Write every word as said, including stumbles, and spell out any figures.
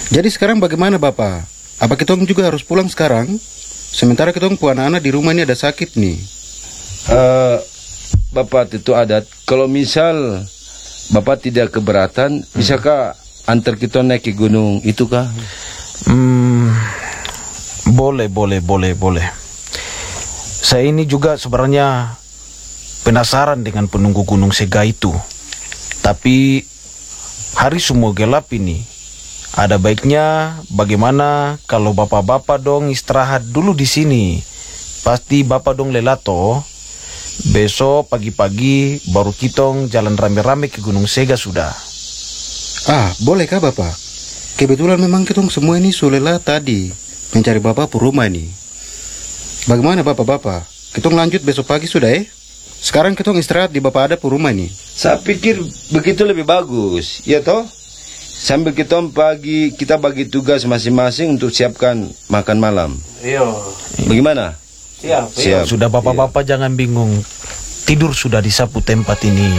Jadi sekarang bagaimana Bapak? Apa kitong juga harus pulang sekarang? Sementara kitong pu anak-anak di rumah ini ada sakit nih. Uh, Bapak itu adat, kalau misal Bapak tidak keberatan, hmm. bisakah antar kita naik ke gunung itu kah? Hmm, boleh, boleh, boleh, boleh. Saya ini juga sebenarnya penasaran dengan penunggu Gunung Sega itu. Tapi hari semua gelap ini. Ada baiknya bagaimana kalau bapak-bapak dong istirahat dulu di sini. Pasti bapak dong lelato. Besok pagi-pagi baru kitong jalan rame-rame ke Gunung Sega sudah. Ah, bolehkah Bapak? Kebetulan memang kitong semua ini sulela tadi mencari Bapak pu rumah ini. Bagaimana Bapak-bapak? Kitong lanjut besok pagi sudah eh? Sekarang kitong istirahat di Bapak ada pu rumah ini. Saya pikir begitu lebih bagus, ya toh? Sambil kita pagi kita bagi tugas masing-masing untuk siapkan makan malam. Iya. Bagaimana? Siap. Siap. Sudah bapak-bapak iya. Jangan bingung. Tidur sudah disapu tempat ini.